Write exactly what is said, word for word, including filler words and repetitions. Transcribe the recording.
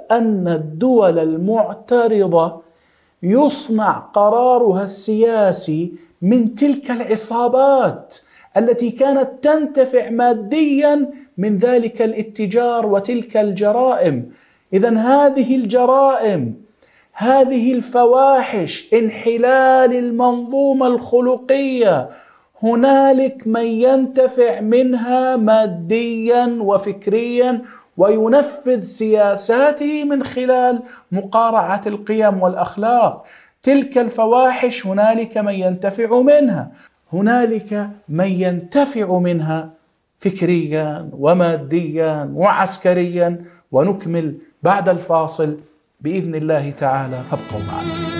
أن الدول المعترضة يصنع قرارها السياسي من تلك العصابات التي كانت تنتفع ماديا من ذلك الاتجار وتلك الجرائم. إذن هذه الجرائم، هذه الفواحش، انحلال المنظومة الخلقية، هنالك من ينتفع منها ماديا وفكريا وينفذ سياساته من خلال مقارعة القيم والأخلاق. تلك الفواحش هنالك من ينتفع منها، هنالك من ينتفع منها فكريا وماديا وعسكريا. ونكمل بعد الفاصل بإذن الله تعالى، فابقوا معنا.